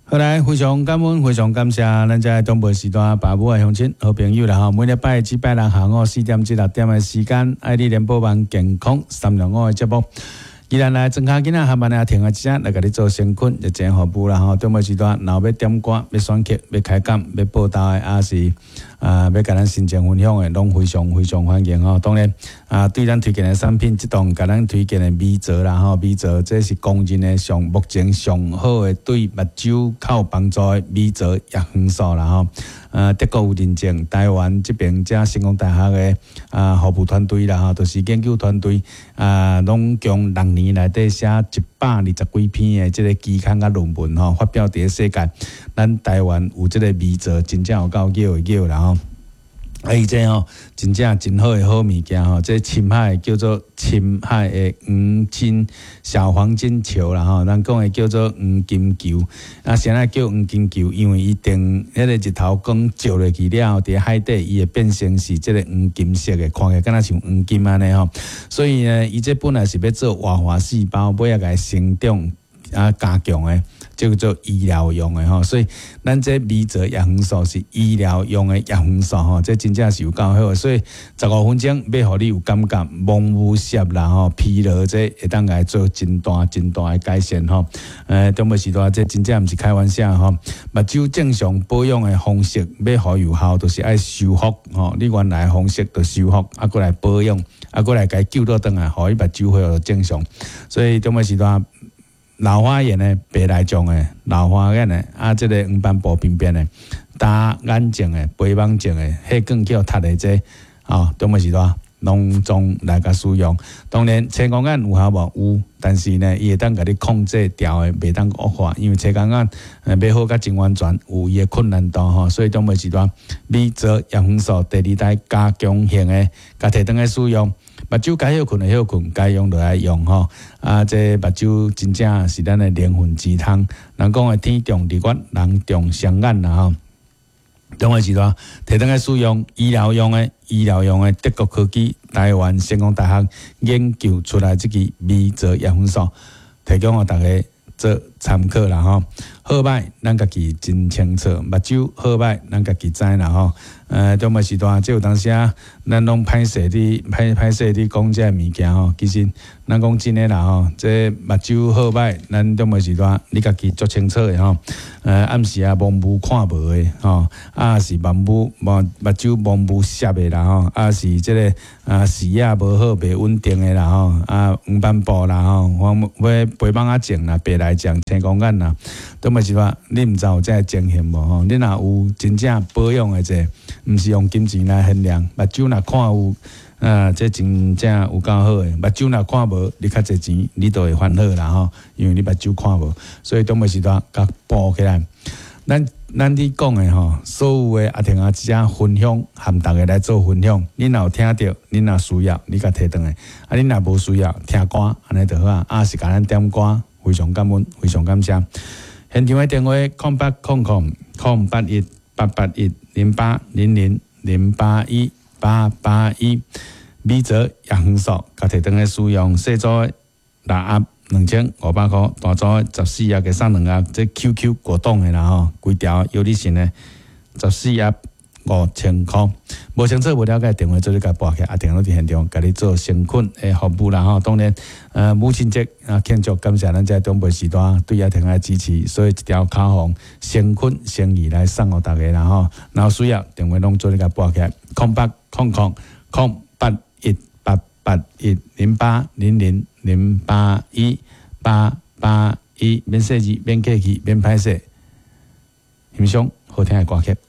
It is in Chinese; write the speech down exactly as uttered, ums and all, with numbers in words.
好来，非常感恩，非常感谢咱在东北时段爸母的乡亲好朋友啦吼，每礼拜一拜六下午四点至六点的时间，爱你联播网健康三六五的节目。既然来增加囡仔下班啊，听啊一下来甲你做先困，就真服务啦吼。东北时段，若要点歌、要选曲、要开讲、要报道的，也是啊，要甲咱心情分享的，拢非常非常欢迎吼。当然啊，对咱推荐的产品，即档甲咱推荐的米泽啦吼，米泽这是公认的上目前上好的对目睭较有帮助的米泽药元素啦吼。呃，德国有认证，台湾这边遮成功大学的啊服务团队啦吼，都、就是研究团队啊，拢将六年内底写一百二十几篇的这个期刊甲论文吼，发表伫世界。咱台湾有这个米泽，真正有够叫的叫啦吼。啊，伊这吼真正真好诶好物件吼，这深海叫做深海诶黄金小黄金球啦吼，咱讲诶叫做黄金球。啊，现在叫黄金球，因为伊定迄个日头光照落去了后，伫海底伊会变成是即个黄金色诶，看起来敢若像黄金安尼吼。所以呢，伊这本来是要做活化细胞，尾仔甲伊生长啊加强诶。叫做医疗用的吼，所以咱这米泽药元素是医疗用的药元素吼，这真正是有够好。所以十五分钟要互你有感觉，蒙雾涩啦吼，疲劳这会当来做真大真大的改善吼。呃，东北时代这真正毋是开玩笑吼，目睭正常保养的方式要好有效，就是爱修复吼。你原来的方式就修复，啊过来保养，啊过来甲伊救倒转来，互伊目睭恢复正常。所以东北时代。老花眼的、白内障的、老花眼的，啊，这个黄斑部病变的、大眼睛的、白网症的，迄更叫读的这，啊，都么是多拢总来甲使用。当然，青光眼有效无？有，但是呢，伊会当甲你控制掉的，袂当恶化，因为青光眼呃要好甲真完全有伊的困难度吼，所以都么是多米泽药元素第二代加强型的，甲摕转来使用。目睭该休困的休困，该用就来用吼。啊，这目睭真正是咱的灵魂之汤。人讲的天重日月，人重双眼啦吼。当然是啦，摕转来使用医疗用的、医疗用的德国科技、台湾成功大学研究出来这个米泽药元素，提供互大家做参考啦吼。好歹咱家己真清楚，目睭好歹咱家己知啦吼。呃，中末时段，即有当时啊，咱拢歹势伫歹歹势伫讲这物件吼。其实咱讲真诶啦吼，这目睭好歹，咱中末时段你家己足清楚诶吼。呃，暗时啊，蒙雾看无诶吼，啊是目雾目目睭蒙雾涩诶啦吼，啊是即个啊视野无好袂稳定诶啦吼，啊黄斑部啦吼，黄或白网仔症啦、白内障、青光眼啦，中末时段你毋知有这情形无吼？你若有真正保养诶这。毋是用金钱来衡量，目睭若看有，啊，这真正有够好诶。目睭若看无，你较侪钱，你都会烦恼啦吼，因为你目睭看无，所以当末时段甲补起来。咱咱伫讲诶吼，所有诶阿婷阿姐分享，含逐个来做分享。你若有听着，你若需要，你甲摕转来；啊，你若无需要，听歌安尼就好啊。啊，是甲咱点歌，非常感恩，非常感谢。现场诶电话：空八空空空八一八八一。零八零零零八一八八一，米泽药元素，甲摕转来使用，小组六盒两千五百块，大组十四盒加送两盒，这 Q Q 果冻的啦吼，规条有利性的十四盒五千块。无清楚无了解电话做你甲拨起，阿婷都伫现场，甲你做先困的服务啦吼。当然，呃，母亲节啊，庆祝感谢咱在东北时段对阿婷的支持，所以一条卡红先困先意来送互大家啦吼。然后需要电话拢做你甲拨起，空八空空空八一八八一零八零零零八一八八一，免设置免客气免歹势，欣赏好听的歌曲。